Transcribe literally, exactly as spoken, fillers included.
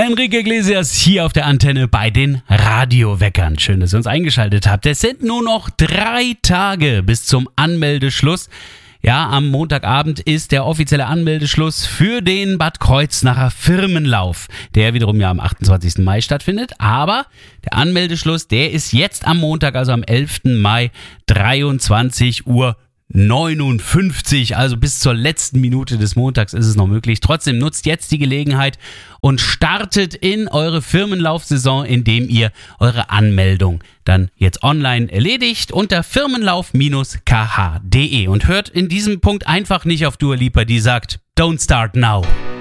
Enrique Iglesias hier auf der Antenne bei den Radioweckern. Schön, dass ihr uns eingeschaltet habt. Es sind nur noch drei Tage bis zum Anmeldeschluss. Ja, am Montagabend ist der offizielle Anmeldeschluss für den Bad Kreuznacher Firmenlauf, der wiederum ja am achtundzwanzigsten Mai stattfindet. Aber der Anmeldeschluss, der ist jetzt am Montag, also am elften Mai, dreiundzwanzig Uhr neunundfünfzig, also bis zur letzten Minute des Montags ist es noch möglich. Trotzdem nutzt jetzt die Gelegenheit und startet in eure Firmenlaufsaison, indem ihr eure Anmeldung dann jetzt online erledigt unter firmenlauf Bindestrich k h punkt d e und hört in diesem Punkt einfach nicht auf Dua Lipa, die sagt, don't start now.